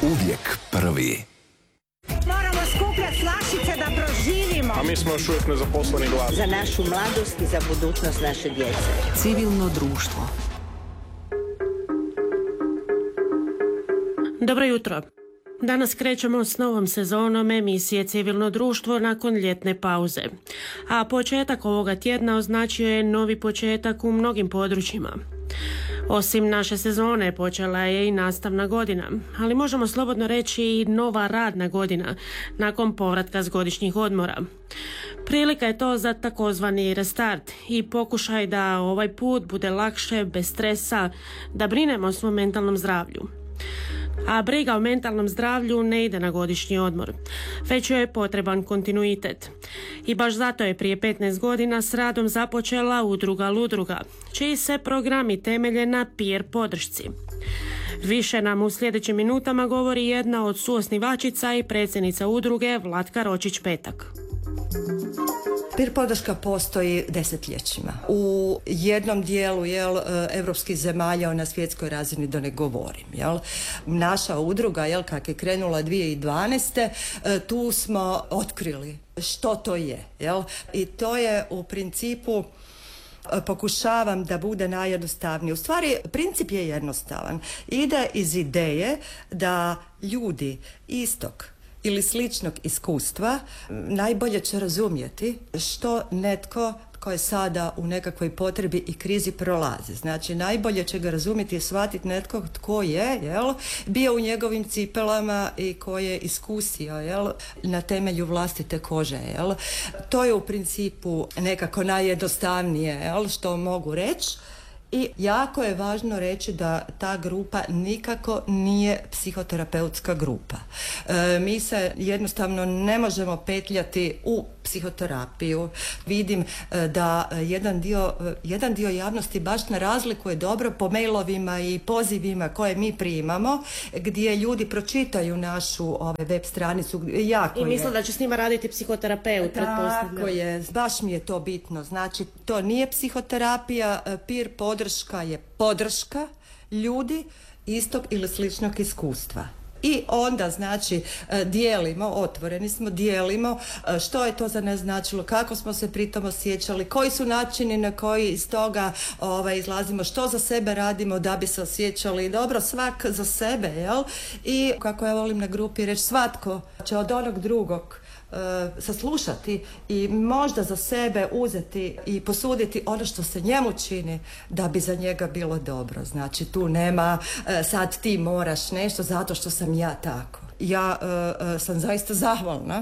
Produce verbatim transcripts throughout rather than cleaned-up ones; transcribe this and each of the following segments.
Uvijek prvi. Moramo skupljati flašice da proživimo. A mi smo još uvijek nezaposleni glas. Za našu mladost i za budućnost naše djece. Civilno društvo. Dobro jutro. Danas krećemo s novom sezonom emisije Civilno društvo nakon ljetne pauze. A početak ovoga tjedna označio je novi početak u mnogim područjima. Osim naše sezone počela je i nastavna godina, ali možemo slobodno reći i nova radna godina nakon povratka s godišnjih odmora. Prilika je to za takozvani restart i pokušaj da ovaj put bude lakše, bez stresa, da brinemo o svom mentalnom zdravlju. A briga o mentalnom zdravlju ne ide na godišnji odmor, već joj je potreban kontinuitet. I baš zato je prije petnaest godina s radom započela udruga Ludruga, čiji se programi temelje na peer podršci. Više nam u sljedećim minutama govori jedna od suosnivačica i predsjednica udruge Vlatka Ročić-Petak. Peer podrška postoji desetljećima. U jednom dijelu jel, evropskih zemalja, na svjetskoj razini da ne govorim. Jel. Naša udruga, jel, kako je krenula dvije tisuće dvanaeste. tu smo otkrili što to je. Jel. I to je u principu, pokušavam da bude najjednostavniji. U stvari, princip je jednostavan. Ide iz ideje da ljudi istog ili sličnog iskustva najbolje će razumjeti što netko tko je sada u nekakvoj potrebi i krizi prolazi. Znači, najbolje će ga razumjeti i shvatiti netko tko je, jel, bio u njegovim cipelama i ko je iskusio, jel, na temelju vlastite kože, jel. To je u principu nekako najjednostavnije, jel, što mogu reći. I jako je važno reći da ta grupa nikako nije psihoterapeutska grupa. E, mi se jednostavno ne možemo petljati u psihoterapiju. Vidim e, da jedan dio, jedan dio javnosti baš ne razlikuje dobro po mailovima i pozivima koje mi primamo, gdje ljudi pročitaju našu ove, web stranicu. Jako I misle je. da će s njima raditi psihoterapeut. Tako je, baš mi je to bitno. Znači, to nije psihoterapija, peer podrška je podrška ljudi istog ili sličnog iskustva. I onda, znači, dijelimo, otvoreni smo, dijelimo što je to za nas značilo, kako smo se pritom osjećali, koji su načini na koji iz toga ovaj, izlazimo, što za sebe radimo da bi se osjećali dobro, svak za sebe, jel? I kako ja volim na grupi reći, svatko će od onog drugog saslušati i možda za sebe uzeti i posuditi ono što se njemu čini da bi za njega bilo dobro. Znači, tu nema sad ti moraš nešto zato što sam ja tako. Ja uh, sam zaista zahvalna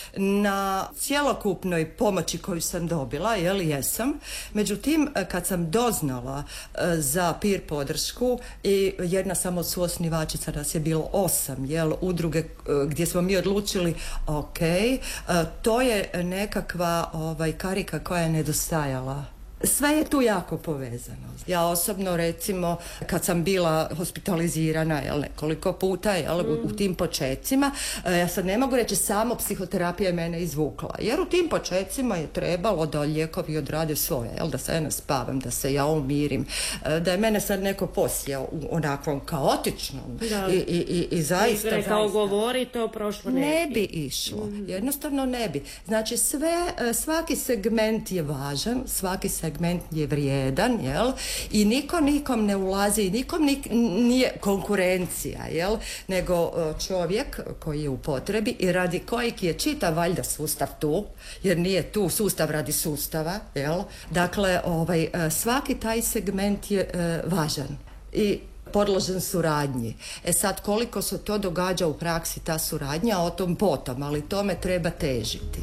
na cjelokupnoj pomoći koju sam dobila, jel, jesam. Međutim, kad sam doznala uh, za peer podršku i jedna samo od suosnivačica, nas je bilo osam, jel, udruge uh, gdje smo mi odlučili, ok, uh, to je nekakva ovaj, karika koja je nedostajala. Sve je tu jako povezano. Ja osobno, recimo, kad sam bila hospitalizirana, jel, nekoliko puta, jel, u, u tim počecima, ja sad ne mogu reći samo psihoterapija je mene izvukla, jer u tim počecima je trebalo da lijekovi odrade svoje, jel, da se ja naspavam, da se ja umirim, da je mene sad neko posjeo u onakvom kaotičnom i, i, i, i zaista, zaista kao govori, to prošlo ne, ne bi išlo. Jednostavno ne bi. Znači, sve, svaki segment je važan, svaki segment je vrijedan, jel? I niko nikom ne ulazi, i nikom nik, nije konkurencija, jel? Nego čovjek koji je u potrebi i radi kojeg je čitav valjda sustav tu, jer nije tu sustav radi sustava, jel? Dakle, ovaj, svaki taj segment je uh, važan i podložen suradnji. E sad, koliko se to događa u praksi, ta suradnja, o tom potom, ali tome treba težiti.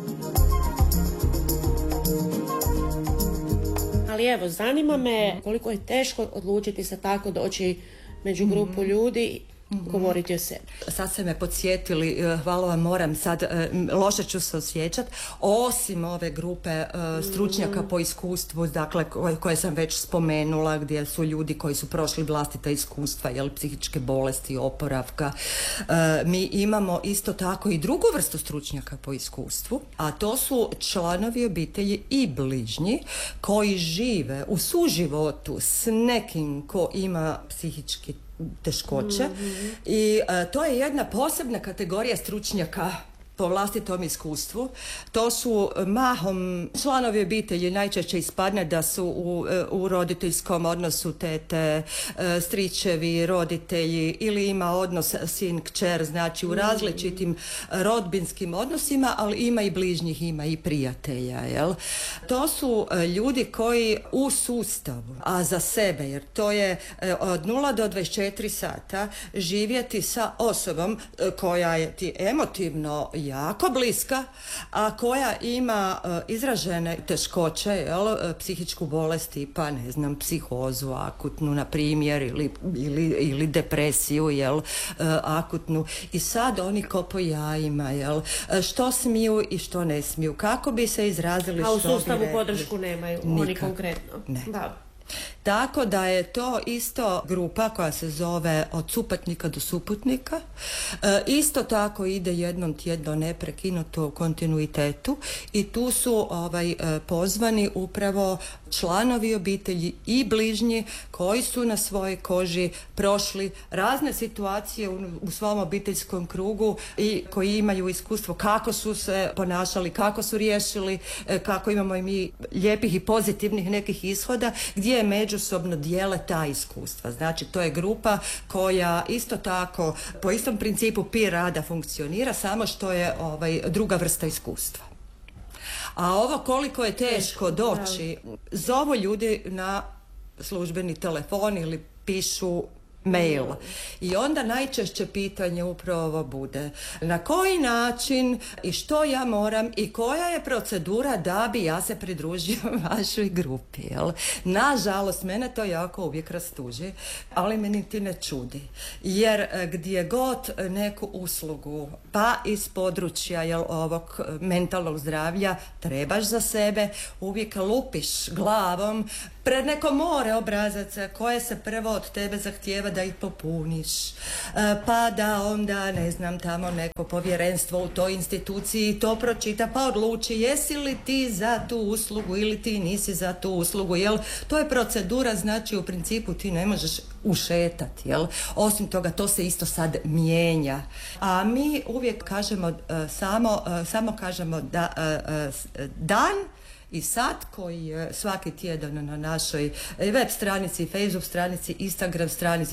Ali evo, zanima me koliko je teško odlučiti se tako doći među grupu ljudi, govoriti o sebi. Sad ste me podsjetili, hvala vam, moram sad, loše ću se osjećat, osim ove grupe stručnjaka po iskustvu, dakle, koje, koje sam već spomenula, gdje su ljudi koji su prošli vlastita iskustva, jel, psihičke bolesti, oporavka. Mi imamo isto tako i drugu vrstu stručnjaka po iskustvu, a to su članovi obitelji i bližnji koji žive u suživotu s nekim ko ima psihički teškoće mm-hmm. i uh, to je jedna posebna kategorija stručnjaka po vlastitom iskustvu. To su mahom članovi obitelji, najčešće ispadne da su u, u roditeljskom odnosu tete, stričevi, roditelji ili ima odnos sin kćer, znači u različitim rodbinskim odnosima, ali ima i bližnjih, ima i prijatelja. Jel? To su ljudi koji u sustavu, a za sebe, jer to je od nula do dvadeset četiri sata živjeti sa osobom koja je ti emotivno jako bliska, a koja ima uh, izražene teškoće, jel, psihičku bolest tipa, ne znam, psihozu akutnu, na primjer, ili, ili, ili depresiju, jel, uh, akutnu. I sad oni ko po jajima, jel, što smiju i što ne smiju, kako bi se izrazili, a u što sustavu bi rekli. Podršku nemaju, Nikad. Oni konkretno. Ne. Da. Tako da je to isto grupa koja se zove od supatnika do suputnika. E, isto tako ide jednom tjedno neprekinuto u kontinuitetu i tu su ovaj, pozvani upravo članovi obitelji i bližnji koji su na svojoj koži prošli razne situacije u, u svom obiteljskom krugu i koji imaju iskustvo kako su se ponašali, kako su riješili, kako imamo i mi lijepih i pozitivnih nekih ishoda gdje međusobno dijele ta iskustva. Znači to je grupa koja isto tako po istom principu peer rada funkcionira, samo što je ovaj, druga vrsta iskustva. A ovo koliko je teško doći, zovu ljudi na službeni telefon ili pišu mail. I onda najčešće pitanje upravo ovo bude: na koji način i što ja moram i koja je procedura da bi ja se pridružio vašoj grupi, jel? Nažalost, mene to jako uvijek rastuži, ali me niti ne čudi. Jer gdje god neku uslugu, pa iz područja, jel, ovog mentalnog zdravlja trebaš za sebe, uvijek lupiš glavom pred neko more obrazaca koje se prvo od tebe zahtijeva da ih popuniš, pa da onda, ne znam, tamo neko povjerenstvo u toj instituciji to pročita pa odluči jesi li ti za tu uslugu ili ti nisi za tu uslugu, jel? To je procedura, znači u principu ti ne možeš ušetati, jel? Osim toga, to se isto sad mijenja. A mi uvijek kažemo samo, samo kažemo da dan i sat koji je svaki tjedan na našoj web stranici, Facebook stranici, Instagram stranici,